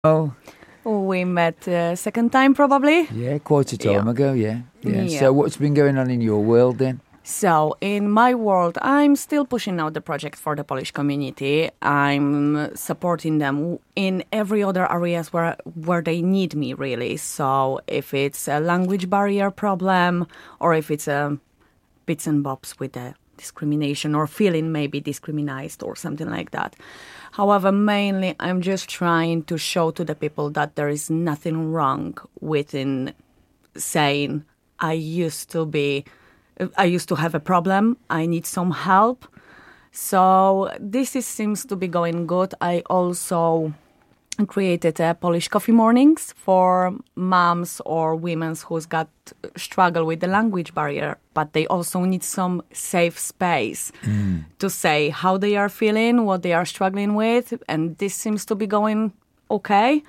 Oh, We met second time probably. yeah, quite a time ago, yeah. Yeah. So what's been going on in your world then? So in my world, I'm still pushing out the project for the Polish community. I'm supporting them in every other areas where they need me, really. So if it's a language barrier problem, or if it's bits and bobs with the discrimination or feeling maybe discriminated or something like that. However, mainly I'm just trying to show to the people that there is nothing wrong within saying I used to have a problem, I need some help. So seems to be going good. I also created Polish coffee mornings for moms or women who's got struggle with the language barrier, but they also need some safe space to say how they are feeling, what they are struggling with, and this seems to be going okay.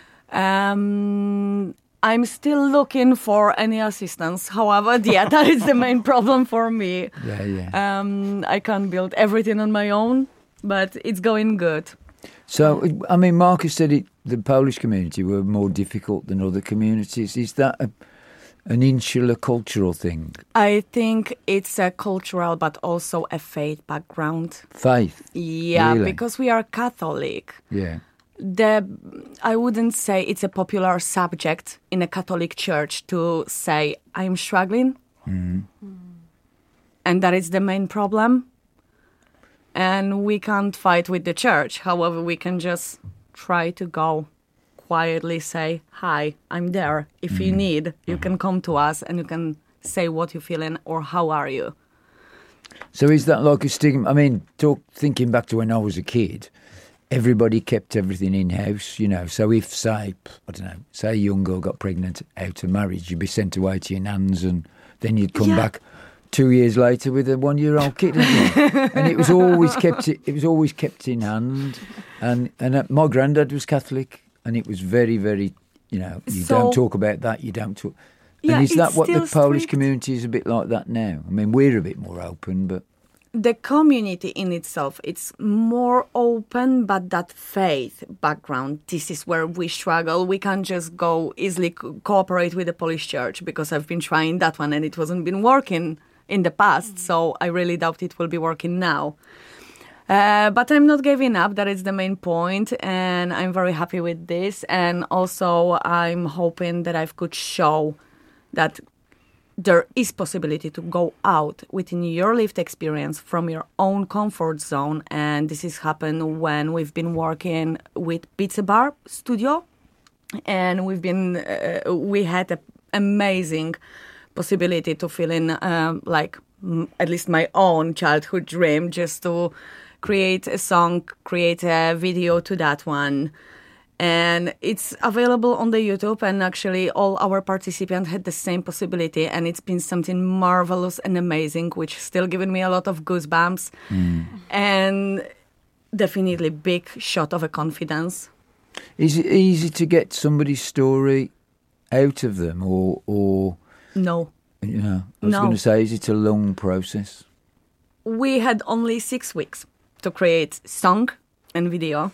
I'm still looking for any assistance. However, yeah, that is the main problem for me. Yeah. I can't build everything on my own, but it's going good. So, I mean, Marcus said the Polish community were more difficult than other communities. Is that an insular cultural thing? I think it's a cultural but also a faith background. Faith? Yeah, Really? because we are Catholic. Yeah. I wouldn't say it's a popular subject in a Catholic church to say, I'm struggling. And that is the main problem. And we can't fight with the church. However, we can just try to go quietly, say, hi, I'm there. If you need, you can come to us and you can say what you're feeling or how are you. So is that like a stigma? I mean, thinking back to when I was a kid, everybody kept everything in-house, you know. So if, say, I don't know, say a young girl got pregnant out of marriage, you'd be sent away to your nan's and then you'd come back 2 years later with a 1-year-old kid, and it was always kept in hand. And my granddad was Catholic, and it was very, very, you know, you don't talk about that. You don't talk. And is that what the Polish community is a bit like that now? I mean, we're a bit more open, but the community in itself, it's more open, but that faith background, this is where we struggle. We can't just go easily cooperate with the Polish church because I've been trying that one and it wasn't been working in the past, so I really doubt it will be working now. But I'm not giving up, that is the main point, and I'm very happy with this. And also I'm hoping that I could show that there is possibility to go out within your lived experience from your own comfort zone. And this has happened when we've been working with Pizza Bar Studio, and we had an amazing possibility to fill in at least my own childhood dream, just to create a song, create a video to that one. And it's available on the YouTube, and actually all our participants had the same possibility, and it's been something marvelous and amazing, which still giving me a lot of goosebumps and definitely big shot of a confidence. is it easy to get somebody's story out of them, or No. you know, I was going to say, is it a long process? We had only 6 weeks to create song and video.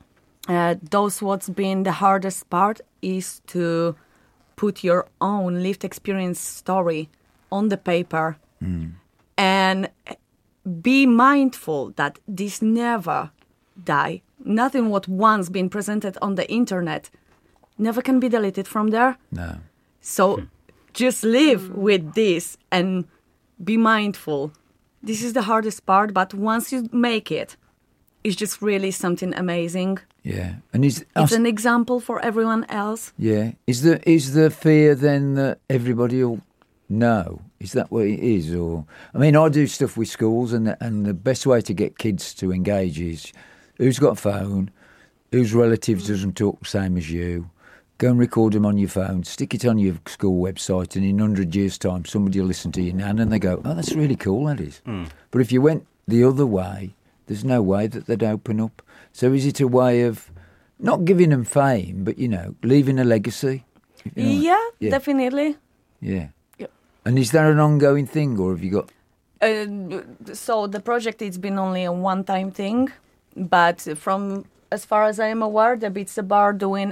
What's been the hardest part is to put your own lived experience story on the paper and be mindful that this never die. Nothing what once been presented on the internet never can be deleted from there. No. So just live with this and be mindful. This is the hardest part, but once you make it, it's just really something amazing. Yeah. And it's an example for everyone else. Yeah. Is the fear then that everybody will know? Is that what it is? Or I mean, I do stuff with schools, and the best way to get kids to engage is who's got a phone, whose relatives doesn't talk the same as you. Go and record them on your phone, stick it on your school website, and in 100 years' time, somebody will listen to your nan and they go, oh, that's really cool, that is. But if you went the other way, there's no way that they'd open up. So is it a way of not giving them fame, but, you know, leaving a legacy? You know, Yeah, definitely. Yeah. Yep. And is that an ongoing thing, or have you got... So the project, it's been only a one-time thing, but from as far as I am aware, the Beats the Bar doing